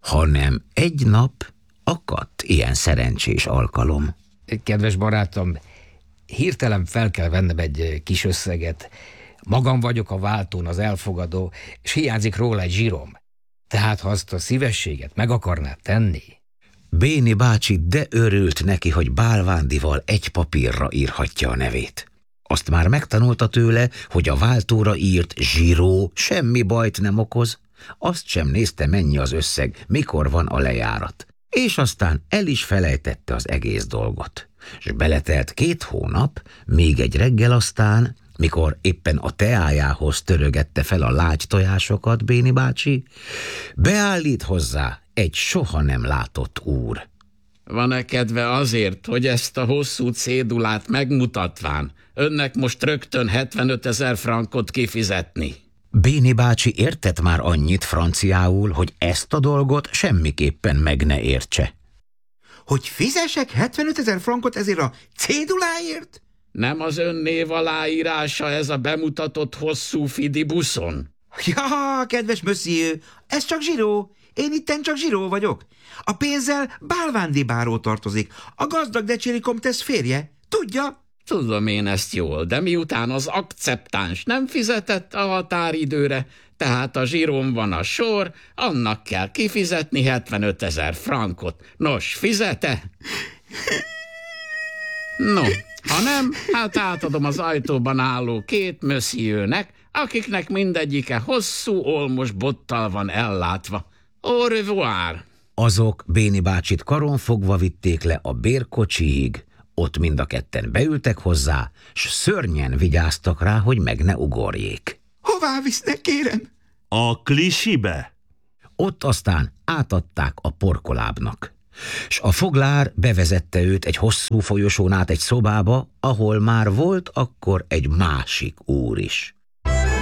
hanem egy nap akadt ilyen szerencsés alkalom. Kedves barátom, hirtelen fel kell vennem egy kis összeget. Magam vagyok a váltón az elfogadó, és hiányzik róla egy zsírom. Tehát ha azt a szívességet meg akarnád tenni... Béni bácsi de örült neki, hogy Bálvándival egy papírra írhatja a nevét. Azt már megtanulta tőle, hogy a váltóra írt zsíró semmi bajt nem okoz, azt sem nézte, mennyi az összeg, mikor van a lejárat. És aztán el is felejtette az egész dolgot. És beletelt 2 hónap, még egy reggel aztán, mikor éppen a teájához törögette fel a lágy tojásokat Béni bácsi, beállít hozzá egy soha nem látott úr. Van-e kedve azért, hogy ezt a hosszú cédulát megmutatván önnek most rögtön 75 000 frankot kifizetni? Béni bácsi értett már annyit franciául, hogy ezt a dolgot semmiképpen meg ne értse. Hogy fizessek 75 000 frankot ezért a céduláért? Nem az ön név aláírása ez a bemutatott hosszú fidibuszon? Ja, kedves monsieur, ez csak zsíró. Én itten csak zsíró vagyok. A pénzzel Bálvándi báró tartozik, a gazdag Decsiri komtesz férje. Tudja? Tudom én ezt jól, de miután az akceptáns nem fizetett a határidőre, tehát a zsíron van a sor, annak kell kifizetni 75 000 frankot. Nos, fizete? No, ha nem, hát átadom az ajtóban álló 2 monsieurnek, akiknek mindegyike hosszú olmos bottal van ellátva. Au revoir! Azok Béni bácsit karonfogva vitték le a bérkocsiig, ott mind a ketten beültek hozzá, s szörnyen vigyáztak rá, hogy meg ne ugorjék. Hová visznek, kérem? A Klisibe. Ott aztán átadták a porkolábnak, s a foglár bevezette őt egy hosszú folyosón át egy szobába, ahol már volt akkor egy másik úr is.